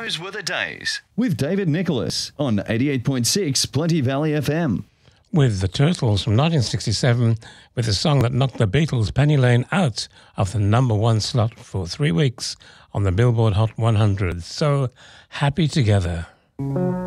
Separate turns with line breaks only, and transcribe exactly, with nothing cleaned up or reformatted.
Those Were the Days with David Nicholas on eighty-eight point six Plenty Valley F M.
With the Turtles from nineteen sixty-seven, with a song that knocked the Beatles' Penny Lane out of the number one slot for three weeks on the Billboard Hot one hundred. So, happy together.